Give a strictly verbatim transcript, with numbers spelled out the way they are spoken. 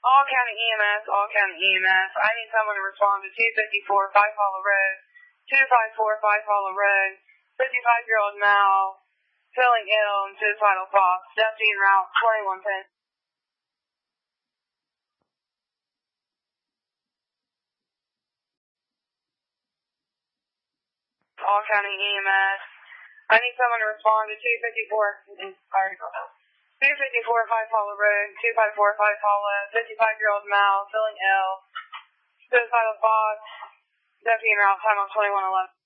All County E M S, All County E M S. I need someone to respond to two fifty-four Five Hollow Road, two five four Five Hollow Road, fifty-five-year-old male, feeling ill and suicidal thoughts, deputy en route twenty-one ten. All County E M S. I need someone to respond to two fifty-four, sorry, two fifty-four Five Hollow Road, two five four Five Hollow, fifty-five-year-old male, feeling ill, suicidal thoughts, deputy en route time on twenty-one eleven.